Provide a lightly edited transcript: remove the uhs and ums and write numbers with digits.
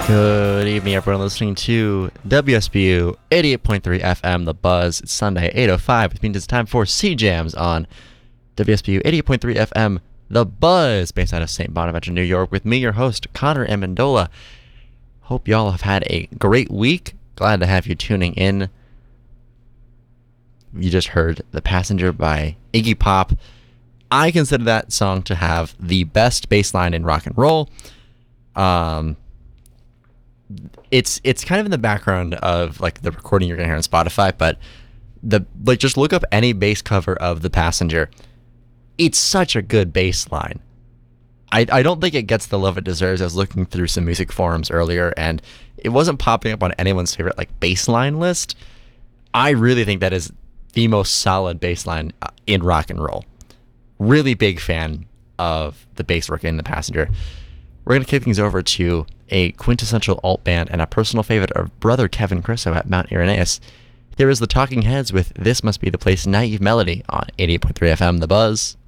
Good evening, everyone listening to WSBU 88.3 FM, The Buzz. It's Sunday, 8:05, which means it's time for C-Jams on WSBU 88.3 FM, The Buzz, based out of St. Bonaventure, New York, with me, your host, Connor Amendola. Hope y'all have had a great week. Glad to have you tuning in. You just heard The Passenger by Iggy Pop. I consider that song to have the best bass line in rock and roll. It's kind of in the background of like the recording you're gonna hear on Spotify, but just look up any bass cover of The Passenger. It's such a good bass line. I don't think it gets the love it deserves. I was looking through some music forums earlier, and it wasn't popping up on anyone's favorite like bass line list. I really think that is the most solid bass line in rock and roll. Really big fan of the bass work in The Passenger. We're going to kick things over to a quintessential alt band and a personal favorite of brother Kevin Chriso at Mount Irenaeus. Here is the Talking Heads with This Must Be the Place, Naive Melody on 88.3 FM, The Buzz.